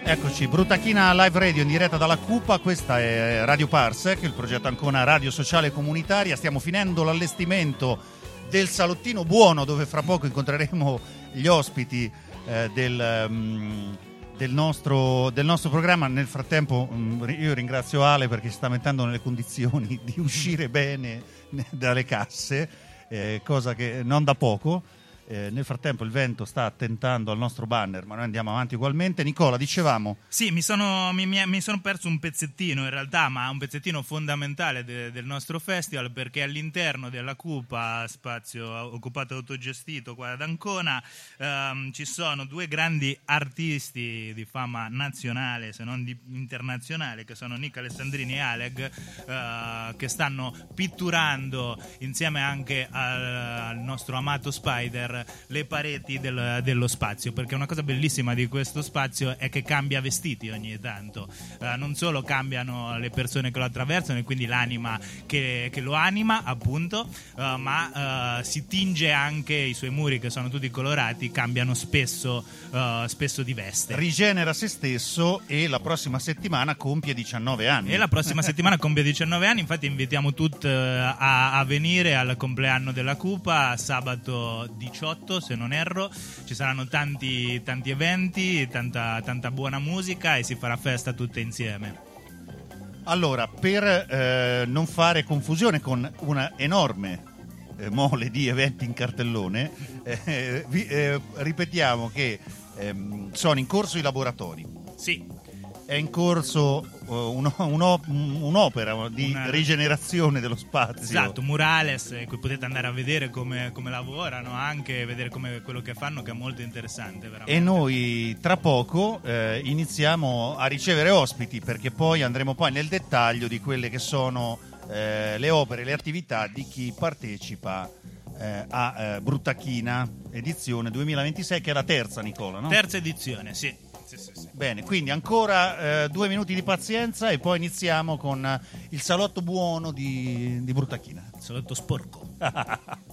Eccoci, Bruttachina Live Radio in diretta dalla Cupa, questa è Radio Parsec, il progetto Ancona Radio Sociale Comunitaria. Stiamo finendo l'allestimento del salottino buono, dove fra poco incontreremo gli ospiti del nostro programma. Nel frattempo io ringrazio Ale perché si sta mettendo nelle condizioni di uscire bene dalle casse, cosa che non da poco. Nel frattempo il vento sta attentando al nostro banner, ma noi andiamo avanti ugualmente. Nicola, dicevamo... Sì, mi sono perso un pezzettino in realtà, ma un pezzettino fondamentale del nostro festival, perché all'interno della Cupa, spazio occupato e autogestito qua ad Ancona, ci sono due grandi artisti di fama nazionale, se non internazionale, che sono Nick Alessandrini e Aleg, che stanno pitturando insieme anche al nostro amato Spider le pareti dello spazio, perché una cosa bellissima di questo spazio è che cambia vestiti ogni tanto, non solo cambiano le persone che lo attraversano e quindi l'anima che lo anima, appunto, ma si tinge anche i suoi muri, che sono tutti colorati, cambiano spesso di veste. Rigenera se stesso e la prossima settimana compie 19 anni. Infatti invitiamo tutti a venire al compleanno della Cupa, sabato 18, se non erro. Ci saranno tanti eventi, tanta buona musica e si farà festa tutte insieme. Allora, per non fare confusione con una enorme mole di eventi in cartellone, ripetiamo che sono in corso i laboratori. Sì. È in corso un'opera di rigenerazione dello spazio. Esatto, murales, qui potete andare a vedere come lavorano, anche vedere quello che fanno, che è molto interessante veramente. E noi tra poco iniziamo a ricevere ospiti, perché poi andremo nel dettaglio di quelle che sono le opere, le attività di chi partecipa a Bruttachina edizione 2026, che è la terza, Nicola, no? Terza edizione, sì. Sì. Bene, quindi ancora 2 minuti di pazienza e poi iniziamo con il salotto buono di Bruttachina. Salotto sporco.